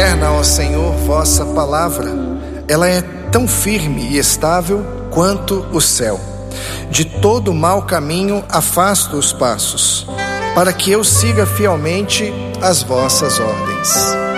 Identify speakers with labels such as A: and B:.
A: eterna, ó Senhor, vossa palavra. Ela é tão firme e estável quanto o céu. De todo mau caminho afasta os passos, para que eu siga fielmente as vossas ordens.